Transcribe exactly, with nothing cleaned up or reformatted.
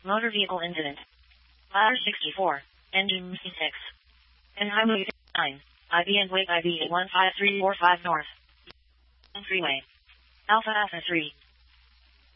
Motor vehicle incident. Ladder sixty-four. Engine six. And Highway nine. I B and wait I B eight one five three four five North. Freeway. Alpha Alpha three.